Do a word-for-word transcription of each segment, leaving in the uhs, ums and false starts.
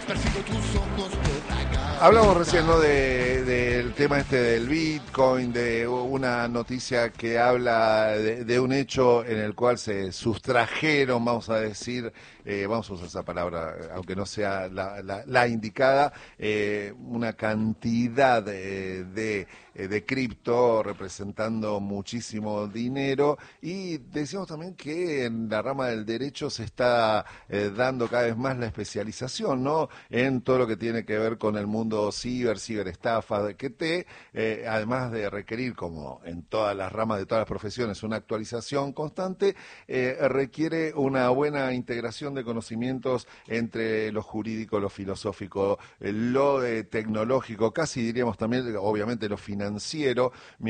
Hablamos recién, ¿no?, de, del tema este del Bitcoin, de una noticia que habla de, de un hecho en el cual se sustrajeron, vamos a decir, eh, vamos a usar esa palabra, aunque no sea la, la, la indicada, eh, una cantidad de, de, de cripto representando muchísimo dinero, y decíamos también que en la rama del derecho se está eh, dando cada vez más la especialización, ¿no?, en todo lo que tiene que ver con el mundo ciber, ciberestafa, que te, eh, además de requerir, como en todas las ramas de todas las profesiones, una actualización constante, eh, requiere una buena integración de conocimientos entre lo jurídico, lo filosófico, eh, lo eh, tecnológico, casi diríamos también, obviamente, lo financiero. Mi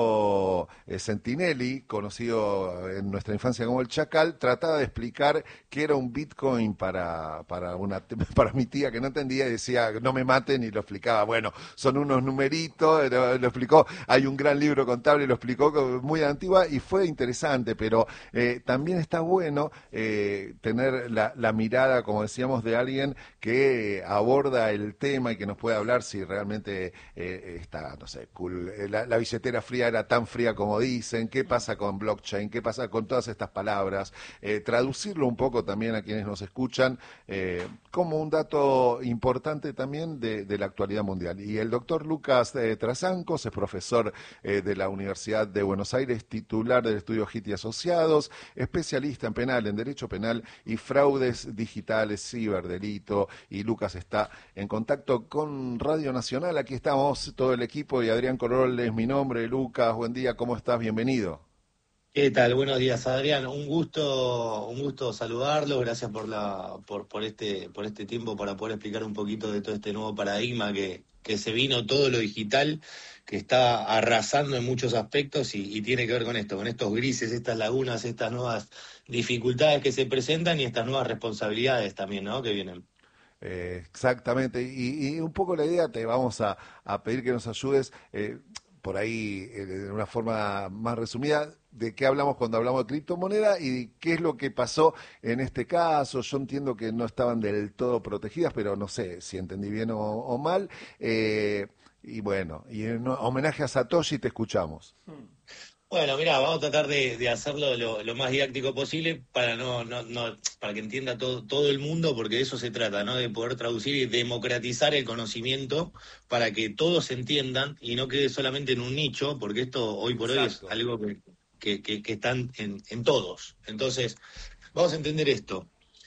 amigo eh, Sentinelli, conocido en nuestra infancia como el Chacal, trataba de explicar qué era un Bitcoin para, para, una, para mi tía que no entendía, y decía, no me maten, y lo explicaba. Bueno, son unos numeritos, lo, lo explicó, hay un gran libro contable, lo explicó muy antigua y fue interesante, pero eh, también está bueno eh, tener la, la mirada, como decíamos, de alguien que aborda el tema y que nos puede hablar si realmente eh, está, no sé, cool, la, la billetera fría era tan fría como dicen, qué pasa con blockchain, qué pasa con todas estas palabras, eh, traducirlo un poco también a quienes nos escuchan eh, como un dato importante también de, de la actualidad mundial. Y el doctor Lucas eh, Trasancos es profesor eh, de la Universidad de Buenos Aires, titular del estudio G I T y Asociados, especialista en penal, en derecho penal y fraudes digitales, ciberdelito. Y Lucas está en contacto con Radio Nacional. Aquí estamos todo el equipo y Adrián Corol es mi nombre. Lucas, buen día, ¿cómo estás? Bienvenido. ¿Qué tal? Buenos días, Adrián. Un gusto, un gusto saludarlo. Gracias por la, por, por este, por este tiempo para poder explicar un poquito de todo este nuevo paradigma que, que se vino, todo lo digital, que está arrasando en muchos aspectos y, y tiene que ver con esto, con estos grises, estas lagunas, estas nuevas dificultades que se presentan y estas nuevas responsabilidades también, ¿no?, que vienen. Eh, exactamente, y, y un poco la idea, te vamos a, a pedir que nos ayudes, eh, por ahí, eh, de una forma más resumida, de qué hablamos cuando hablamos de criptomoneda y qué es lo que pasó en este caso. Yo entiendo que no estaban del todo protegidas, pero no sé si entendí bien o, o mal. Eh, y bueno, y en homenaje a Satoshi te escuchamos. Bueno, mira, vamos a tratar de, de hacerlo lo, lo más didáctico posible para no, no, no, para que entienda todo, todo el mundo, porque de eso se trata, ¿no? De poder traducir y democratizar el conocimiento para que todos entiendan y no quede solamente en un nicho, porque esto hoy por Exacto. hoy es algo que, que, que, que están en, en todos. Entonces, vamos a entender esto.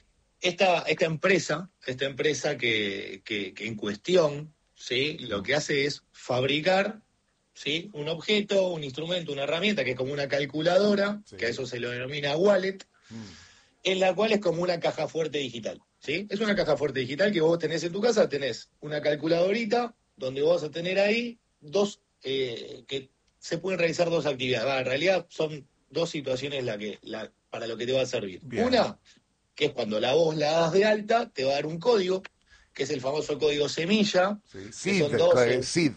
Esta, esta empresa, esta empresa que, que, que en cuestión, ¿sí?, lo que hace es fabricar, ¿sí?, un objeto, un instrumento, una herramienta que es como una calculadora, Sí. que a eso se lo denomina wallet, Mm. en la cual es como una caja fuerte digital, ¿sí? Es una caja fuerte digital que vos tenés en tu casa, tenés una calculadorita donde vos vas a tener ahí dos, eh, que se pueden realizar dos actividades. Va, en realidad son dos situaciones la que, la, para lo que te va a servir. Bien. Una, que es cuando la vos la das de alta, te va a dar un código, que es el famoso código semilla, Sí. que Sid, son doce. Sid.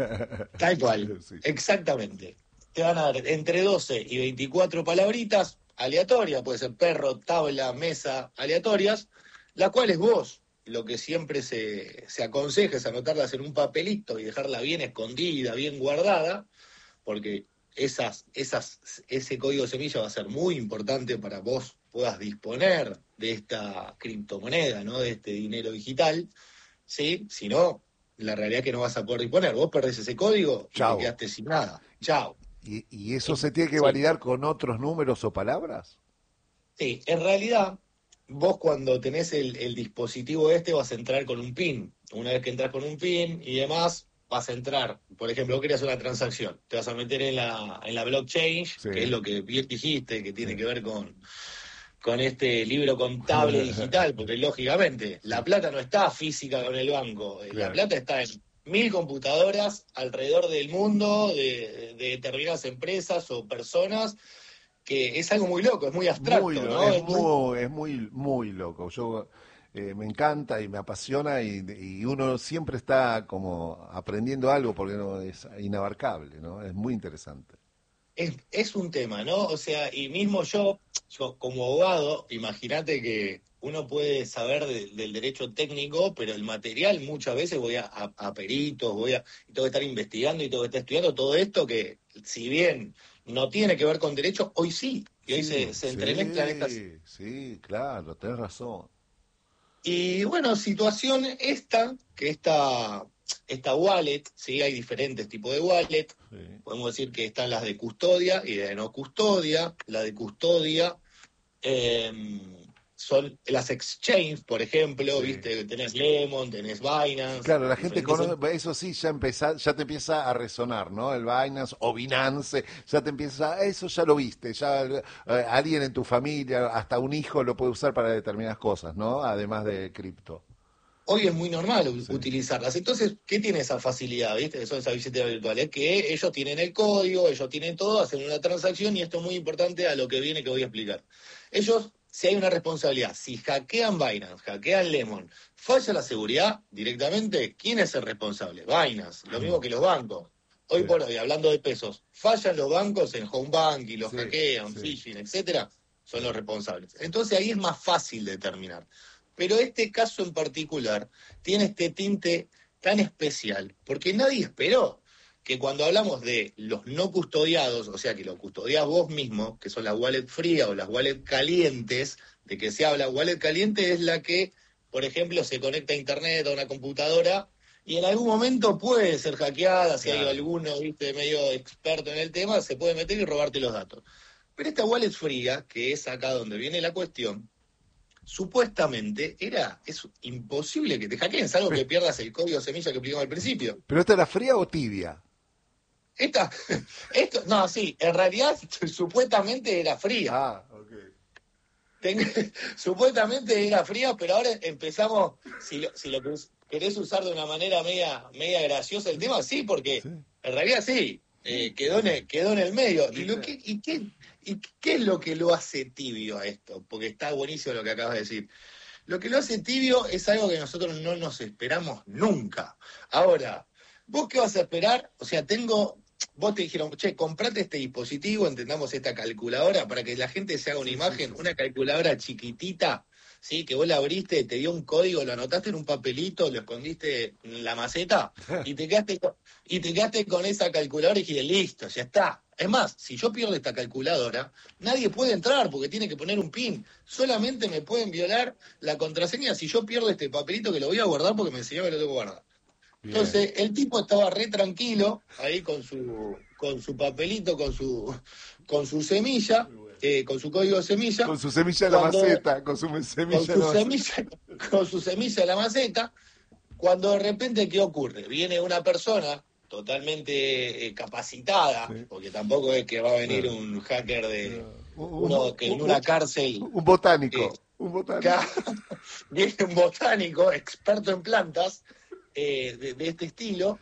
Tal cual, Sí. exactamente. Te van a dar entre doce y veinticuatro palabritas aleatorias, puede ser perro, tabla, mesa, aleatorias, las cuales vos, lo que siempre se, se aconseja es anotarlas en un papelito y dejarla bien escondida, bien guardada, porque esas, esas, ese código semilla va a ser muy importante para vos puedas disponer de esta criptomoneda, ¿no?, de este dinero digital, ¿sí? Si no, la realidad es que no vas a poder disponer. Vos perdés ese código y Chau. te quedaste sin nada. Chao. ¿Y, y eso Y- se tiene que Sí, validar con otros números o palabras? sí, en realidad, vos cuando tenés el, el dispositivo este vas a entrar con un PIN. Una vez que entras con un PIN y demás, vas a entrar, por ejemplo, vos querías una transacción, te vas a meter en la, en la blockchain, Sí. que es lo que bien dijiste, que tiene Sí. que ver con, con este libro contable digital, porque lógicamente la plata no está física con el banco, eh, la Claro. plata está en mil computadoras alrededor del mundo de, de determinadas empresas o personas, que es algo muy loco, es muy Muy, abstracto, lo- ¿no? es Es muy, muy, es muy, muy loco. Yo eh, me encanta y me apasiona y, y uno siempre está como aprendiendo algo porque no es inabarcable, ¿no? Es muy interesante. es, es un tema, ¿no? O sea, y mismo yo, yo como abogado, imagínate que uno puede saber de, del derecho técnico, pero el material muchas veces voy a, a, a peritos, voy a, y tengo que estar investigando y tengo que estar estudiando todo esto que, si bien no tiene que ver con derecho, hoy sí, y hoy Sí, se, se entremezclan estas. sí, sí, claro, tenés razón. Y bueno, situación esta, que esta, esta wallet, ¿sí? Hay diferentes tipos de wallet. Sí. Podemos decir que están las de custodia y de no custodia. La de custodia eh, son las exchange, por ejemplo, Sí. viste, tenés Lemon, tenés Binance, Claro, la gente diferentes. conoce, eso sí, ya empezá, ya te empieza a resonar, ¿no? El Binance o Binance, ya te empieza, eso ya lo viste, ya eh, alguien en tu familia, hasta un hijo lo puede usar para determinadas cosas, ¿no? Además de cripto. Hoy es muy normal u- Sí. utilizarlas. Entonces, ¿qué tiene esa facilidad, viste? Que son esas billeteras virtuales, que ellos tienen el código, ellos tienen todo, hacen una transacción y esto es muy importante a lo que viene que voy a explicar. Ellos, si hay una responsabilidad, si hackean Binance, hackean Lemon, falla la seguridad directamente, ¿quién es el responsable? Binance, lo mismo que los bancos. Hoy Sí. por hoy, hablando de pesos, fallan los bancos en home bank y los Sí, hackean, sí. phishing, etcétera, son los responsables. Entonces ahí es más fácil determinar. Pero este caso en particular tiene este tinte tan especial, porque nadie esperó que cuando hablamos de los no custodiados, o sea, que lo custodias vos mismo, que son las wallet frías o las wallet calientes, de que se habla, wallet caliente es la que, por ejemplo, se conecta a internet a una computadora y en algún momento puede ser hackeada, si hay Claro. alguno, viste, medio experto en el tema, se puede meter y robarte los datos. Pero esta wallet fría, que es acá donde viene la cuestión, supuestamente era, es imposible que te hackeen, salvo que pierdas el código semilla que explicamos al principio. ¿Pero esta era fría o tibia? Esta, esto, no, sí, en realidad supuestamente era fría. Ah, ok. Ten- supuestamente era fría, pero ahora empezamos, si lo, si lo querés usar de una manera media, media graciosa el tema, sí, porque Sí. en realidad sí, eh, quedó, en el, quedó en el medio. ¿Y, lo que, y, qué, ¿Y qué es lo que lo hace tibio a esto? Porque está buenísimo lo que acabas de decir. Lo que lo hace tibio es algo que nosotros no nos esperamos nunca. Ahora, ¿vos qué vas a esperar? O sea, tengo, vos te dijeron, che, comprate este dispositivo, entendamos esta calculadora, para que la gente se haga una Sí, imagen, sí, sí, una sí. calculadora chiquitita, ¿sí? Que vos la abriste, te dio un código, lo anotaste en un papelito, lo escondiste en la maceta, y te quedaste con, y te quedaste con esa calculadora y dijiste, listo, ya está. Es más, si yo pierdo esta calculadora, nadie puede entrar porque tiene que poner un pin. Solamente me pueden violar la contraseña si yo pierdo este papelito que lo voy a guardar porque me enseñó que lo tengo que guardar. Bien. Entonces, el tipo estaba re tranquilo ahí con su, con su papelito, con su, con su semilla, eh, con su código de semilla. Con su semilla en la Cuando- maceta, con su semilla con en la su maceta. semilla, con su semilla en la maceta, cuando de repente, ¿qué ocurre? Viene una persona totalmente eh, capacitada, Sí. porque tampoco es que va a venir Claro. un hacker de Un, uno que en un- una un- cárcel un botánico, eh, un botánico. Ca- viene un botánico experto en plantas eh, de, de este estilo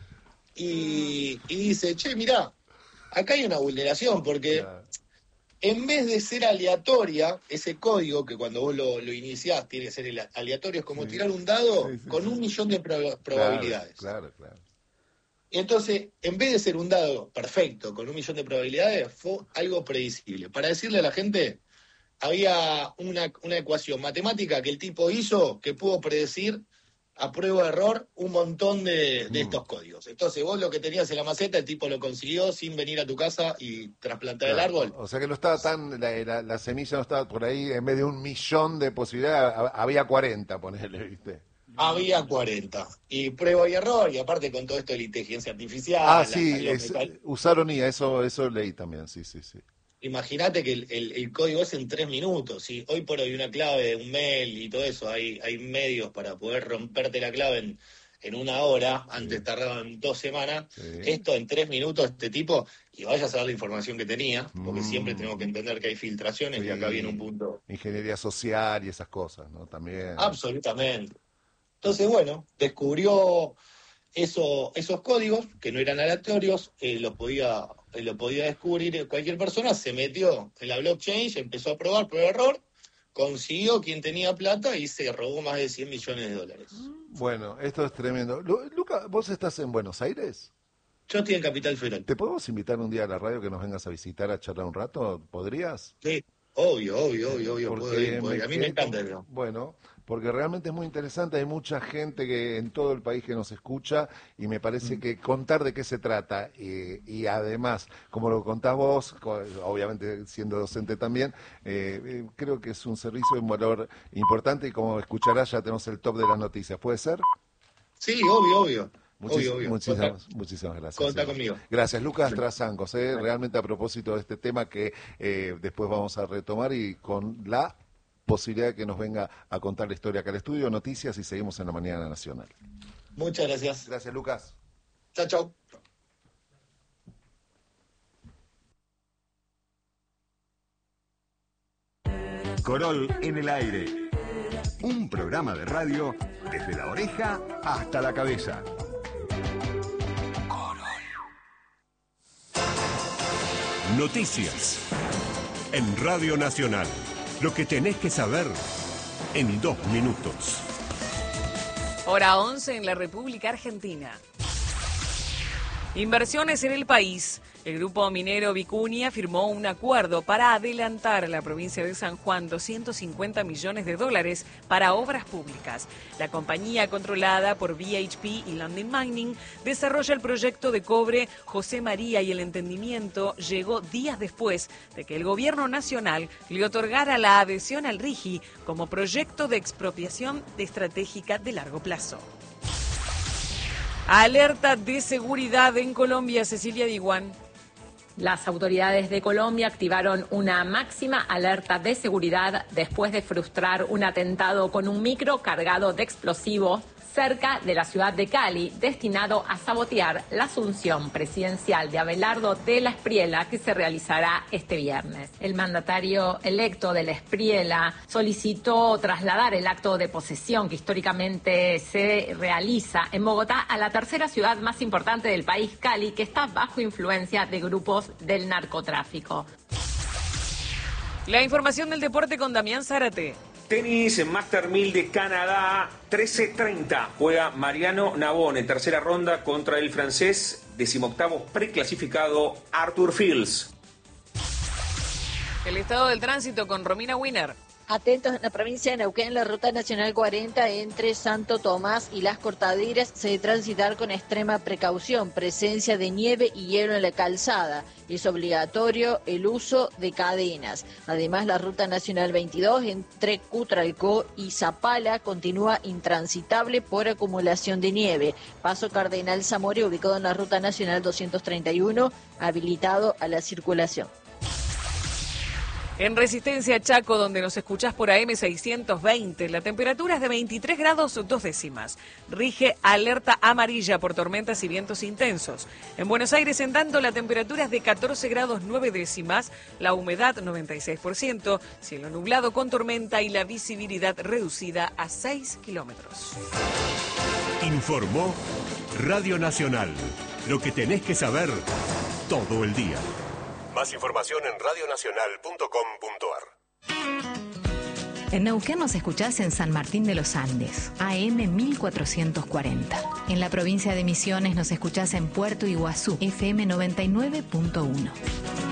y, y dice, che, mirá, acá hay una vulneración porque Claro. en vez de ser aleatoria, ese código que cuando vos lo, lo iniciás tiene que ser ele- aleatorio, es como Sí. tirar un dado Sí, sí, con sí. un millón de proba- probabilidades. Claro, claro, claro. Y entonces, en vez de ser un dado perfecto con un millón de probabilidades, fue algo predecible. Para decirle a la gente, había una, una ecuación matemática que el tipo hizo que pudo predecir a prueba de error un montón de, de Mm. estos códigos. Entonces vos lo que tenías en la maceta, el tipo lo consiguió sin venir a tu casa y trasplantar el Claro. árbol. O sea que no estaba tan, la, la- la semilla no estaba por ahí, en vez de un millón de posibilidades, ha- había cuarenta, ponele, ¿viste? Había cuarenta. Y prueba y error, y aparte con todo esto de la inteligencia artificial. Ah, la- sí, los es- meca- usaron I A, eso, eso leí también, sí, sí, sí. Imagínate que el, el- el código es en tres minutos. ¿Sí? Hoy por hoy una clave de un mail y todo eso, hay, hay medios para poder romperte la clave en, en una hora, antes tardaban dos semanas. Sí. Esto en tres minutos, este tipo, y vaya a saber la información que tenía, porque Mm. siempre tenemos que entender que hay filtraciones y acá Sí. viene un punto. Ingeniería social y esas cosas, ¿no? También. Absolutamente. Entonces, bueno, descubrió eso, esos códigos que no eran aleatorios, eh, los podía, eh, lo podía descubrir cualquier persona, se metió en la blockchain, empezó a probar por error, consiguió quien tenía plata y se robó más de cien millones de dólares. Bueno, esto es tremendo. Lu- Luca, ¿vos estás en Buenos Aires? Yo estoy en Capital Federal. ¿Te podemos invitar un día a la radio que nos vengas a visitar a charlar un rato? ¿Podrías? Sí, Obvio, obvio, obvio, obvio. Porque Puedo ir, puedo ir. A mí me quedé encanta con- eso. Bueno, porque realmente es muy interesante, hay mucha gente que en todo el país que nos escucha y me parece que contar de qué se trata y, y además, como lo contás vos, co- obviamente siendo docente también, eh, eh, creo que es un servicio de un valor importante y como escucharás ya tenemos el top de las noticias, ¿puede ser? Sí, obvio, obvio. Muchis- Obvio, obvio. Contá, muchísimas, muchísimas gracias. contá Eva. conmigo. Gracias, Lucas Trazancos. eh, realmente a propósito de este tema que eh, después vamos a retomar y con la posibilidad de que nos venga a contar la historia acá al estudio, noticias y seguimos en la Mañana Nacional. Muchas gracias. Gracias, Lucas. Chao, chao. Corol en el aire. Un programa de radio desde la oreja hasta la cabeza. Noticias. En Radio Nacional. Lo que tenés que saber en dos minutos. Hora once en la República Argentina. Inversiones en el país. El grupo minero Vicuña firmó un acuerdo para adelantar a la provincia de San Juan doscientos cincuenta millones de dólares para obras públicas. La compañía controlada por B H P y London Mining desarrolla el proyecto de cobre José María y el entendimiento llegó días después de que el gobierno nacional le otorgara la adhesión al RIGI como proyecto de expropiación estratégica de largo plazo. Alerta de seguridad en Colombia, Cecilia Diguán. Las autoridades de Colombia activaron una máxima alerta de seguridad después de frustrar un atentado con un micro cargado de explosivos cerca de la ciudad de Cali, destinado a sabotear la asunción presidencial de Abelardo de la Espriella, que se realizará este viernes. El mandatario electo de la Espriella solicitó trasladar el acto de posesión que históricamente se realiza en Bogotá a la tercera ciudad más importante del país, Cali, que está bajo influencia de grupos del narcotráfico. La información del deporte con Damián Zárate. Tenis en Master mil de Canadá, trece treinta. Juega Mariano Navon en tercera ronda contra el francés decimoctavo preclasificado Arthur Fields. El estado del tránsito con Romina Wiener. Atentos en la provincia de Neuquén, la ruta nacional cuarenta entre Santo Tomás y Las Cortaderas se debe transitar con extrema precaución, presencia de nieve y hielo en la calzada. Es obligatorio el uso de cadenas. Además, la ruta nacional veintidós entre Cutralcó y Zapala continúa intransitable por acumulación de nieve. Paso Cardenal Zamora, ubicado en la ruta nacional doscientos treinta y uno, habilitado a la circulación. En Resistencia Chaco, donde nos escuchás por A M seiscientos veinte, la temperatura es de veintitrés grados dos décimas. Rige alerta amarilla por tormentas y vientos intensos. En Buenos Aires, en tanto, la temperatura es de catorce grados nueve décimas, la humedad noventa y seis por ciento, cielo nublado con tormenta y la visibilidad reducida a seis kilómetros. Informó Radio Nacional. Lo que tenés que saber todo el día. Más información en radionacional punto com punto ar. En Neuquén nos escuchás en San Martín de los Andes, A M mil cuatrocientos cuarenta. En la provincia de Misiones nos escuchás en Puerto Iguazú, F M noventa y nueve punto uno.